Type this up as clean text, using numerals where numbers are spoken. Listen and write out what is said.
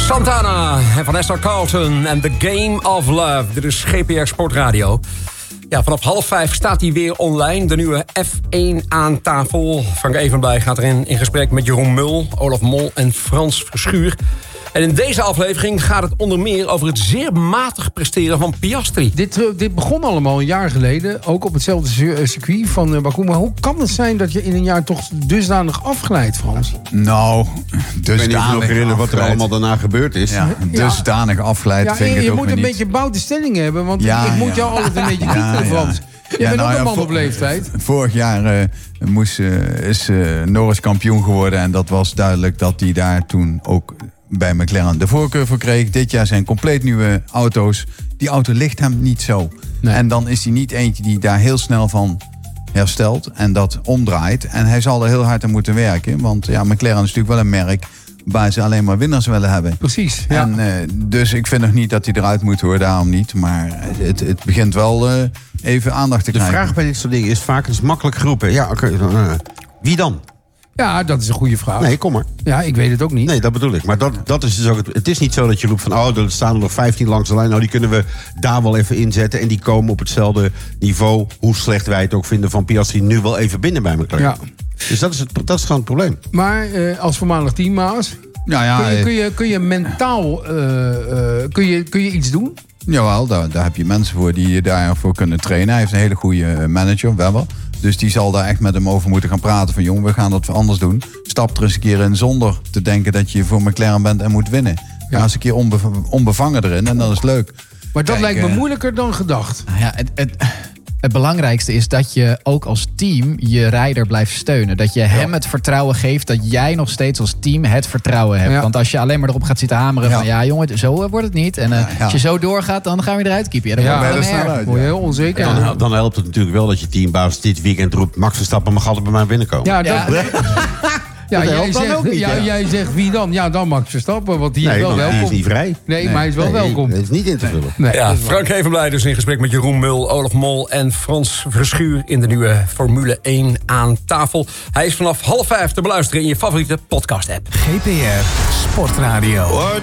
Santana en Vanessa Carlton en The Game of Love. Dit is GPR Sportradio. Ja, vanaf 4:30 staat hij weer online. De nieuwe F1 aan tafel. Frank Evenblij gaat erin in gesprek met Jeroen Mul, Olaf Mol en Frans Verschuur. En in deze aflevering gaat het onder meer over het zeer matig presteren van Piastri. Dit begon allemaal een jaar geleden, ook op hetzelfde circuit van Baku. Maar hoe kan het zijn dat je in een jaar toch dusdanig afglijdt, Frans? Nou, ik weet niet of je nog herinneren wat er allemaal daarna gebeurd is. Ja, dusdanig afgeleid ja, vind ik het je ook moet weer een niet. beetje boute stelling hebben, want Ja, ik moet jou altijd een beetje kietelen, Frans. Je bent ook een man op leeftijd. Vorig jaar is Norris kampioen geworden. En dat was duidelijk dat hij daar toen ook bij McLaren de voorkeur voor kreeg. Dit jaar zijn compleet nieuwe auto's. Die auto ligt hem niet zo. Nee. En dan is hij niet eentje die daar heel snel van herstelt en dat omdraait. En hij zal er heel hard aan moeten werken. Want ja, McLaren is natuurlijk wel een merk waar ze alleen maar winnaars willen hebben. Precies, ja. En dus ik vind nog niet dat hij eruit moet hoor, daarom niet. Maar het begint wel even aandacht te krijgen. De vraag bij dit soort dingen is vaak, het is makkelijk geroepen. Ja, oké. Wie dan? Ja, dat is een goede vraag. Nee, kom maar. Ja, ik weet het ook niet. Nee, dat bedoel ik. Maar dat is dus ook het is niet zo dat je roept van, er staan er nog 15 langs de lijn. Nou, die kunnen we daar wel even inzetten. En die komen op hetzelfde niveau, hoe slecht wij het ook vinden, van Piastri nu wel even binnen bij elkaar. Ja. Dus dat is gewoon het probleem. Maar als voormalig teammaas, kun je mentaal kun je iets doen? Jawel, daar heb je mensen voor die je daarvoor kunnen trainen. Hij heeft een hele goede manager, Webber. Dus die zal daar echt met hem over moeten gaan praten. Van jong, we gaan dat anders doen. Stap er eens een keer in zonder te denken dat je voor McLaren bent en moet winnen. Ga eens een keer onbevangen erin en dat is leuk. Maar dat lijkt me moeilijker dan gedacht. Ja, het belangrijkste is dat je ook als team je rijder blijft steunen. Dat je hem het vertrouwen geeft dat jij nog steeds als team het vertrouwen hebt. Ja. Want als je alleen maar erop gaat zitten hameren van ja jongen, zo wordt het niet. En als je zo doorgaat, dan gaan we eruit keepen. Ja, dan word je heel onzeker. Dan helpt het natuurlijk wel dat je teambaas dit weekend roept, Max Verstappen mag altijd bij mij binnenkomen. Ja, jij zegt wie dan? Ja, dan Max Verstappen, want die is wel welkom. Die is niet vrij. Nee, maar hij is wel welkom. Het is niet in te vullen. Nee, ja, Frank Evenblij dus in gesprek met Jeroen Mul, Olaf Mol en Frans Verschuur in de nieuwe Formule 1 aan tafel. Hij is vanaf 4:30 te beluisteren in je favoriete podcast-app. GPR Sportradio.